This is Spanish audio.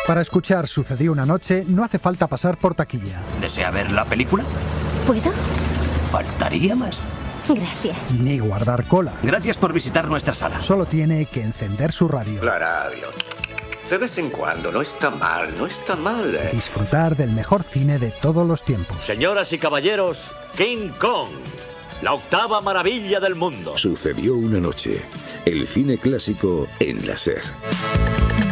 Para escuchar Sucedió una noche, no hace falta pasar por taquilla. ¿Desea ver la película? ¿Puedo? Faltaría más. Gracias. Ni guardar cola. Gracias por visitar nuestra sala. Solo tiene que encender su radio. La radio. De vez en cuando, no está mal, no está mal. Disfrutar del mejor cine de todos los tiempos. Señoras y caballeros, King Kong, la octava maravilla del mundo. Sucedió una noche. El cine clásico en la SER.